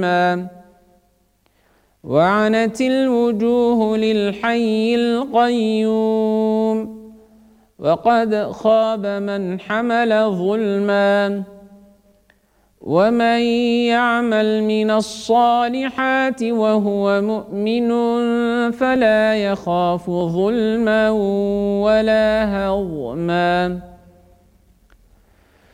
وعنت الوجوه للحي القيوم وقد خاب من حمل ظلما ومن يعمل من الصالحات وهو مؤمن فلا يخاف ظلما ولا هضما